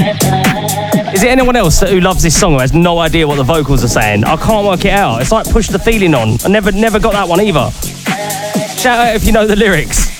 Is it anyone else who loves this song who has no idea what the vocals are saying? I can't work it out. It's like Push the Feeling On. I never got that one either. Shout out if you know the lyrics.